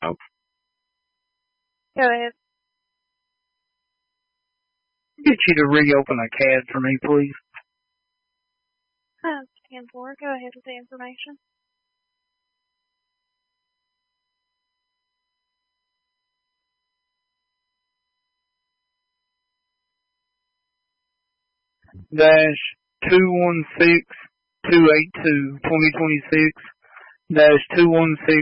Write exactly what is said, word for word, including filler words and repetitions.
Oh. Go ahead. Get you to reopen a C A D for me, please. Uh, ten four. Go ahead with the information. Dash two one six two eight two twenty twenty six dash two one six